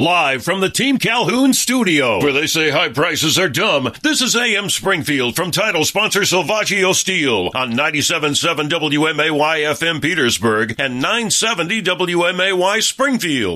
Live from the Team Calhoun studio, where they say high prices are dumb, this is AM Springfield from title sponsor Silvaggio Steel on 97.7 WMAY FM Petersburg and 970 WMAY Springfield.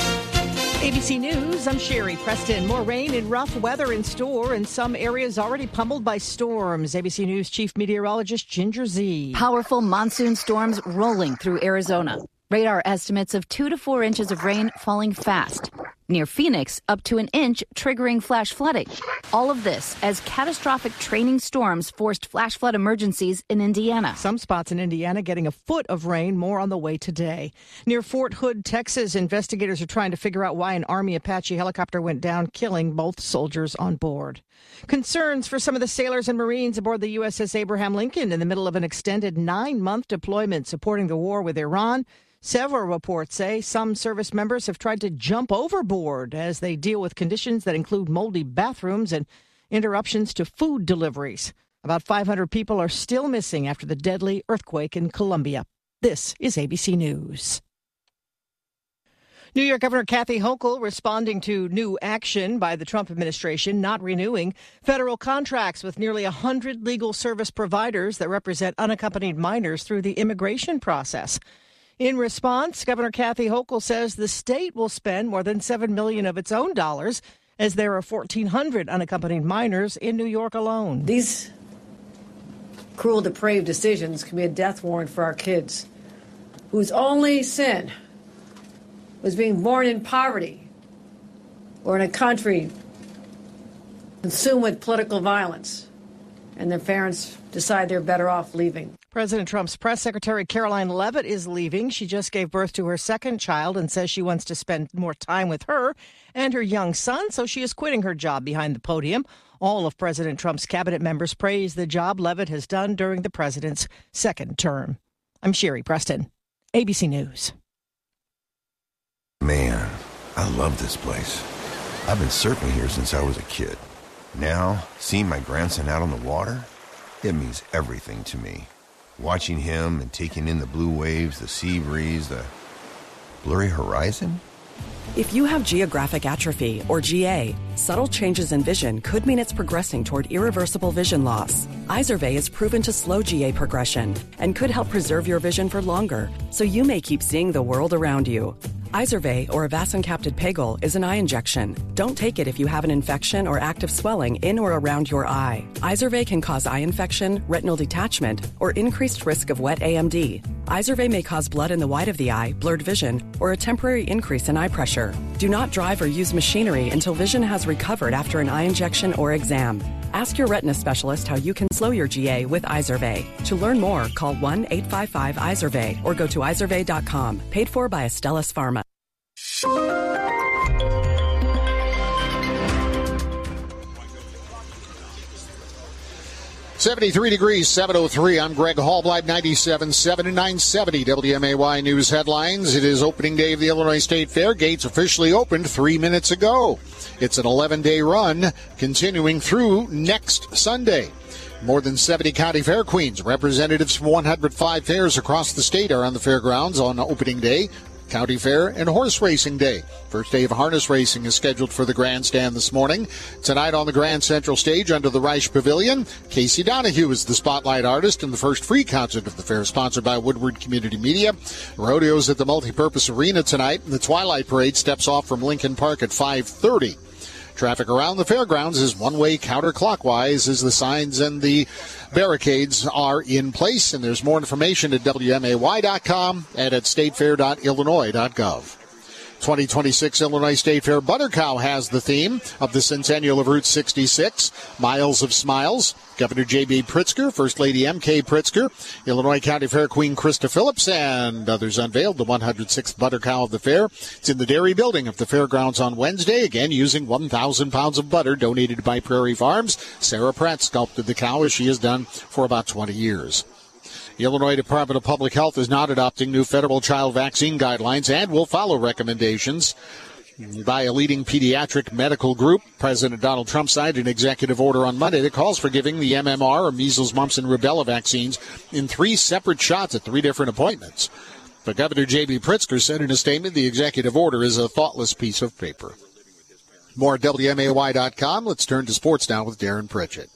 ABC News, I'm Sherry Preston. More rain and rough weather in store, and some areas already pummeled by storms. ABC News Chief Meteorologist Ginger Z. Powerful monsoon storms rolling through Arizona. Radar estimates of 2 to 4 inches of rain falling fast. Near Phoenix, up to an inch, triggering flash flooding. All of this as catastrophic training storms forced flash flood emergencies in Indiana. Some spots in Indiana getting a foot of rain, more on the way today. Near Fort Hood, Texas, investigators are trying to figure out why an Army Apache helicopter went down, killing both soldiers on board. Concerns for some of the sailors and Marines aboard the USS Abraham Lincoln in the middle of an extended 9-month deployment supporting the war with Iran. Several reports say some service members have tried to jump overboard as they deal with conditions that include moldy bathrooms and interruptions to food deliveries. About 500 people are still missing after the deadly earthquake in Colombia. This is ABC News. New York Governor Kathy Hochul responding to new action by the Trump administration, not renewing federal contracts with nearly 100 legal service providers that represent unaccompanied minors through the immigration process. In response, Governor Kathy Hochul says the state will spend more than $7 million of its own dollars, as there are 1,400 unaccompanied minors in New York alone. These cruel, depraved decisions can be a death warrant for our kids, whose only sin was being born in poverty or in a country consumed with political violence, and their parents decide they're better off leaving. President Trump's press secretary Caroline Leavitt is leaving. She just gave birth to her second child and says she wants to spend more time with her and her young son, so she is quitting her job behind the podium. All of President Trump's cabinet members praise the job Leavitt has done during the president's second term. I'm Sherry Preston, ABC News. Man, I love this place. I've been surfing here since I was a kid. Now, seeing my grandson out on the water, it means everything to me. Watching him and taking in the blue waves, the sea breeze, the blurry horizon. If you have geographic atrophy, or GA, subtle changes in vision could mean it's progressing toward irreversible vision loss. Izervay is proven to slow GA progression and could help preserve your vision for longer, so you may keep seeing the world around you. Izervay, or avacincaptad pegol, is an eye injection. Don't take it if you have an infection or active swelling in or around your eye. Izervay can cause eye infection, retinal detachment, or increased risk of wet AMD. Izervay may cause blood in the white of the eye, blurred vision, or a temporary increase in eye pressure. Do not drive or use machinery until vision has recovered after an eye injection or exam. Ask your retina specialist how you can slow your GA with Izervay. To learn more, call 1-855-IZERVAY or go to izervay.com. Paid for by Astellas Pharma. 73 degrees, 7:03. I'm Greg Hallblight, 97.7 and 970 WMAY News headlines. It is opening day of the Illinois State Fair. Gates officially opened 3 minutes ago. It's an 11-day run continuing through next Sunday. More than 70 county fair queens, representatives from 105 fairs across the state are on the fairgrounds on opening day. County Fair and Horse Racing Day. First day of harness racing is scheduled for the grandstand this morning. Tonight on the Grand Central Stage under the Reich Pavilion, Casey Donahue is the spotlight artist in the first free concert of the fair, sponsored by Woodward Community Media. Rodeo's at the Multipurpose Arena tonight, and the Twilight Parade steps off from Lincoln Park at 5:30. Traffic around the fairgrounds is one-way counterclockwise as the signs and the barricades are in place. And there's more information at WMAY.com and at statefair.illinois.gov. 2026 Illinois State Fair Butter Cow has the theme of the centennial of Route 66, Miles of Smiles. Governor J.B. Pritzker, First Lady M.K. Pritzker, Illinois County Fair Queen Krista Phillips, and others unveiled the 106th Butter Cow of the fair. It's in the dairy building of the fairgrounds on Wednesday, again using 1,000 pounds of butter donated by Prairie Farms. Sarah Pratt sculpted the cow, as she has done for about 20 years. The Illinois Department of Public Health is not adopting new federal child vaccine guidelines and will follow recommendations by a leading pediatric medical group. President Donald Trump signed an executive order on Monday that calls for giving the MMR, or measles, mumps, and rubella vaccines in 3 separate shots at 3 different appointments. But Governor J.B. Pritzker said in a statement the executive order is a thoughtless piece of paper. More at WMAY.com. Let's turn to sports now with Darren Pritchett.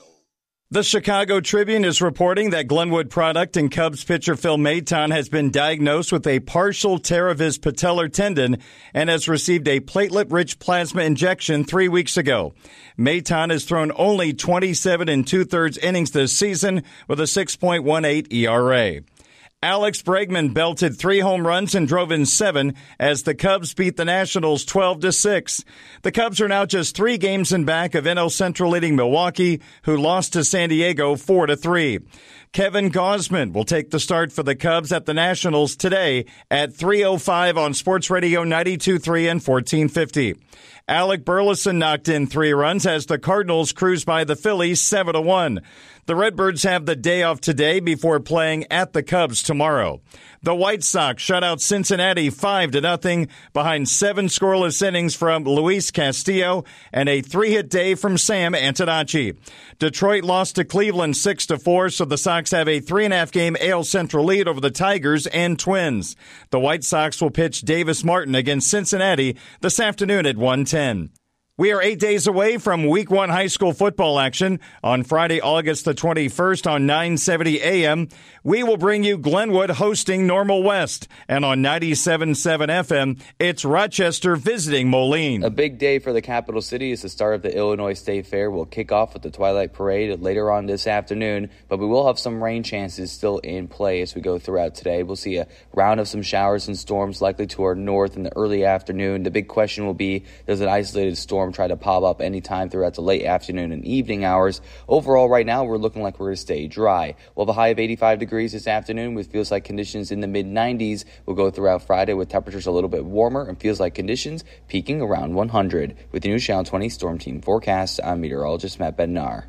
The Chicago Tribune is reporting that Glenwood product and Cubs pitcher Phil Maton has been diagnosed with a partial tear of his patellar tendon and has received a platelet-rich plasma injection 3 weeks ago. Maton has thrown only 27 2/3 innings this season with a 6.18 ERA. Alex Bregman belted 3 home runs and drove in 7 as the Cubs beat the Nationals 12-6. The Cubs are now just 3 games in back of NL Central leading Milwaukee, who lost to San Diego 4-3. Kevin Gausman will take the start for the Cubs at the Nationals today at 3:05 on Sports Radio 92.3 and 1450. Alec Burleson knocked in 3 runs as the Cardinals cruised by the Phillies 7-1. The Redbirds have the day off today before playing at the Cubs tomorrow. The White Sox shut out Cincinnati 5-0 behind 7 scoreless innings from Luis Castillo and a 3-hit day from Sam Antonacci. Detroit lost to Cleveland 6-4, so the Sox have a 3.5-game AL Central lead over the Tigers and Twins. The White Sox will pitch Davis Martin against Cincinnati this afternoon at 1:10. We are 8 days away from Week 1 high school football action. On Friday, August the 21st on 970 AM, we will bring you Glenwood hosting Normal West. And on 97.7 FM, it's Rochester visiting Moline. A big day for the capital city is the start of the Illinois State Fair. We'll kick off with the Twilight Parade later on this afternoon, but we will have some rain chances still in play as we go throughout today. We'll see a round of some showers and storms likely to our north in the early afternoon. The big question will be, does an isolated storm try to pop up anytime throughout the late afternoon and evening hours? Overall, right now, we're looking like we're going to stay dry. We'll have a high of 85 degrees this afternoon with feels like conditions in the mid-90s. We'll go throughout Friday with temperatures a little bit warmer and feels like conditions peaking around 100. With the new Channel 20 Storm Team forecast, I'm meteorologist Matt Bednar.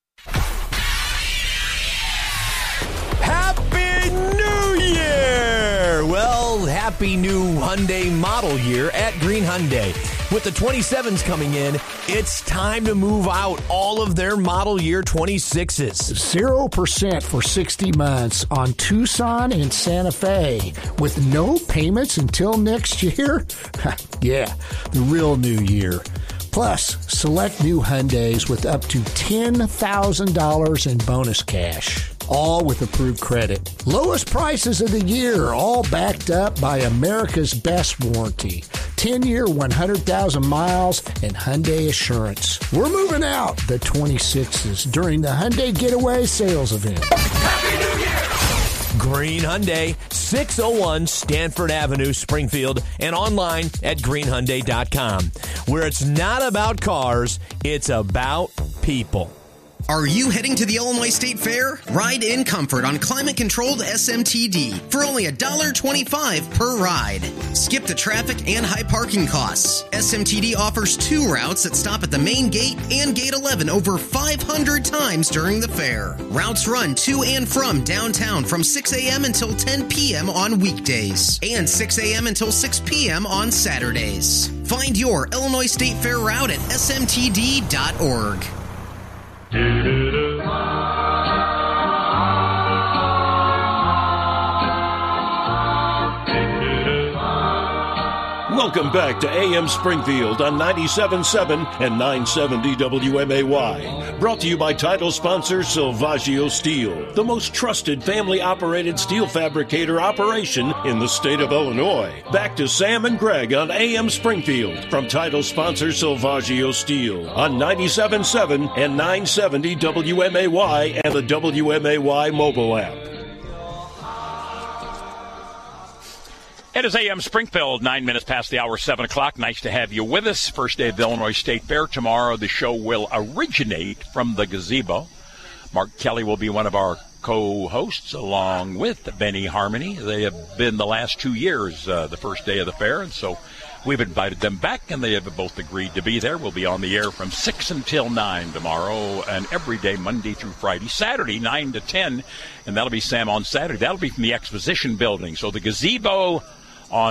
Happy New Year! Well, happy new Hyundai model year at Green Hyundai. With the 27s coming in, it's time to move out all of their model year 26s. 0% for 60 months on Tucson and Santa Fe with no payments until next year? Yeah, the real new year. Plus, select new Hyundais with up to $10,000 in bonus cash. All with approved credit. Lowest prices of the year, all backed up by America's best warranty. 10-year, 100,000 miles, and Hyundai Assurance. We're moving out the 26s during the Hyundai Getaway Sales Event. Happy New Year! Green Hyundai, 601 Stanford Avenue, Springfield, and online at greenhyundai.com, where it's not about cars, it's about people. Are you heading to the Illinois State Fair? Ride in comfort on climate-controlled SMTD for only $1.25 per ride. Skip the traffic and high parking costs. SMTD offers 2 routes that stop at the main gate and Gate 11 over 500 times during the fair. Routes run to and from downtown from 6 a.m. until 10 p.m. on weekdays and 6 a.m. until 6 p.m. on Saturdays. Find your Illinois State Fair route at smtd.org. Welcome back to AM Springfield on 97.7 and 970 WMAY. Brought to you by title sponsor Silvaggio Steel, the most trusted family-operated steel fabricator operation in the state of Illinois. Back to Sam and Greg on AM Springfield from title sponsor Silvaggio Steel on 97.7 and 970 WMAY and the WMAY mobile app. It is AM Springfield, 9 minutes past the hour, 7 o'clock. Nice to have you with us. First day of the Illinois State Fair. Tomorrow, the show will originate from the gazebo. Mark Kelly will be one of our co-hosts, along with Benny Harmony. They have been the last 2 years the first day of the fair, and so we've invited them back, and they have both agreed to be there. We'll be on the air from 6 until 9 tomorrow, and every day, Monday through Friday. Saturday, 9 to 10, and that'll be Sam on Saturday. That'll be from the Exposition Building. So the gazebo on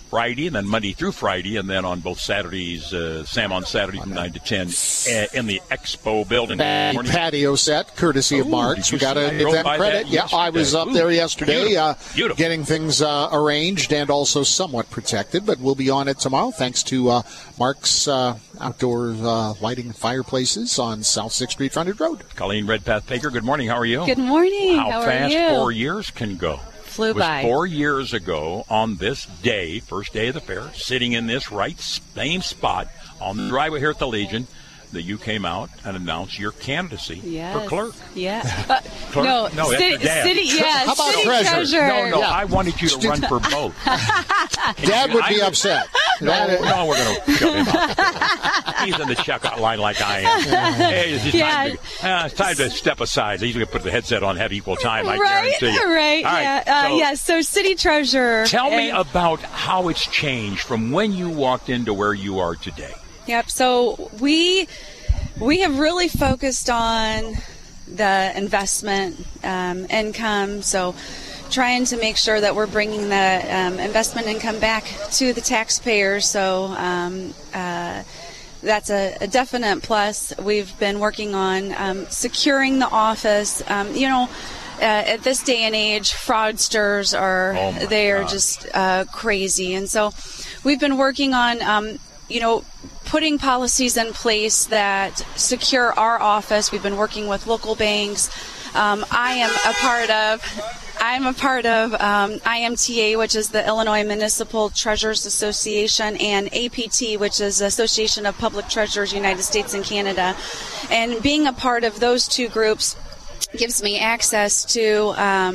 Friday, and then Monday through Friday, and then on both Saturdays, Sam on Saturday from 9 to 10 in the Expo building. Patio set, courtesy of Mark's. We got to give them credit. Yeah, I was up there yesterday getting things arranged and also somewhat protected, but we'll be on it tomorrow thanks to Mark's Outdoor Lighting Fireplaces on South 6th Street Frontage Road. Colleen Redpath-Baker, good morning. How are you? Good morning. How fast are you? 4 years can go. Flew by. 4 years ago on this day, first day of the fair, sitting in this same spot on the driveway here at the Legion, that you came out and announced your candidacy for clerk. Yeah. Clerk? No, that's your dad. How about city treasurer? No, I wanted you to run for both. Dad would be upset. No, we're going to shove him out. He's in the checkout line like I am. Hey, it's time to step aside. He's going to put the headset on, have equal time, I guarantee you. Right, yeah. So city treasurer. Tell me about how it's changed from when you walked into where you are today. Yep. So we have really focused on the investment income. So trying to make sure that we're bringing the investment income back to the taxpayers. So that's a definite plus. We've been working on securing the office. At this day and age, fraudsters are just crazy, and so we've been working on putting policies in place that secure our office. We've been working with local banks. I'm a part of IMTA, which is the Illinois Municipal Treasurers Association, and APT, which is the Association of Public Treasurers, United States and Canada. And being a part of those two groups gives me access to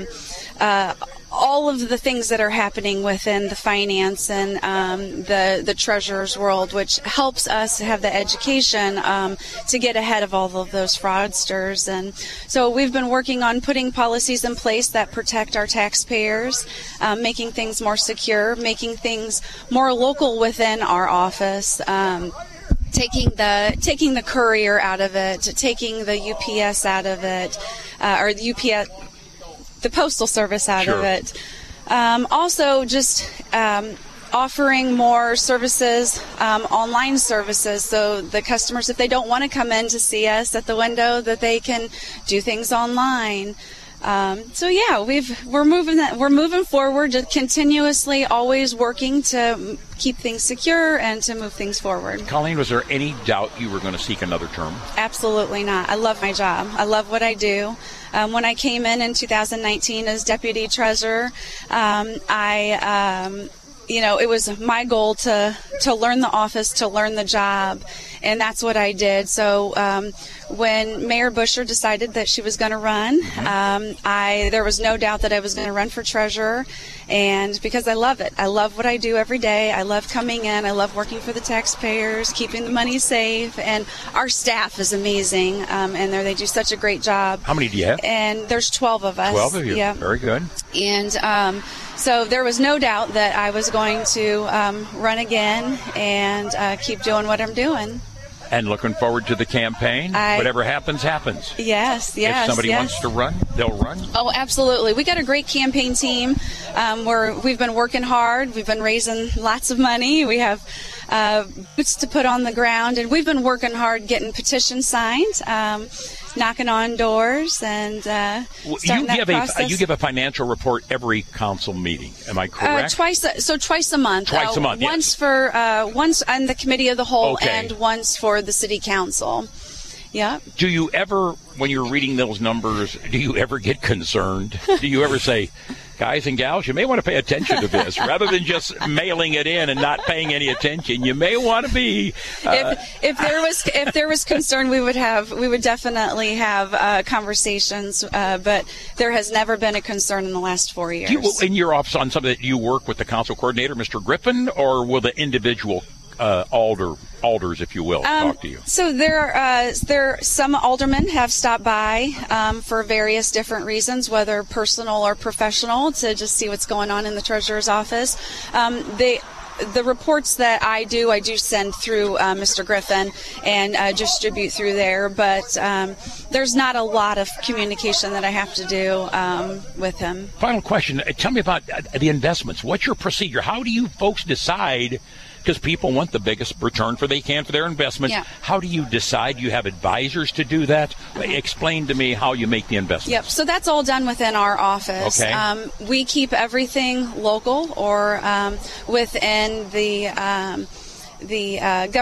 all of the things that are happening within the finance and the treasurer's world, which helps us have the education to get ahead of all of those fraudsters. And so we've been working on putting policies in place that protect our taxpayers, making things more secure, making things more local within our office. Taking the courier out of it, taking the UPS out of it, or the UPS, the Postal Service out of it. Also, just offering more services, online services, so the customers, if they don't want to come in to see us at the window, that they can do things online. We're moving forward, just continuously always working to keep things secure and to move things forward. Colleen, was there any doubt you were going to seek another term? Absolutely not. I love my job. I love what I do. When I came in 2019 as deputy treasurer, it was my goal to learn the office, to learn the job, and that's what I did. So when Mayor Busher decided that she was going to run, there was no doubt that I was going to run for treasurer, and because I love it. I love what I do every day. I love coming in. I love working for the taxpayers, keeping the money safe, and our staff is amazing, and they do such a great job. How many do you have? And there's 12 of us. 12 of you. Yeah. Very good. And so there was no doubt that I was going to run again and keep doing what I'm doing. And looking forward to the campaign. Whatever happens, happens. Yes. If somebody wants to run, they'll run. Oh, absolutely. We got a great campaign team. We've been working hard. We've been raising lots of money. We have boots to put on the ground, and we've been working hard getting petitions signed, knocking on doors, and starting that process. You give a financial report every council meeting. Am I correct? Twice a month. Twice a month. Once once on the committee of the whole, and once for the city council. Yeah. Do you ever, when you're reading those numbers, do you ever get concerned? Do you ever say, guys and gals, you may want to pay attention to this rather than just mailing it in and not paying any attention? You may want to be. If there was concern, we would definitely have conversations. But there has never been a concern in the last 4 years. In your office, on something that you work with the council coordinator, Mr. Griffin, or will the individual alders, if you will, talk to you? So there some aldermen have stopped by for various different reasons, whether personal or professional, to just see what's going on in the treasurer's office. the reports that I do send through Mr. Griffin and distribute through there, but there's not a lot of communication that I have to do with him. Final question. Tell me about the investments. What's your procedure? How do you folks decide? Because people want the biggest return they can for their investments. Yeah. How do you decide? You have advisors to do that? Explain to me how you make the investments. Yep. So that's all done within our office. Okay. We keep everything local or within the government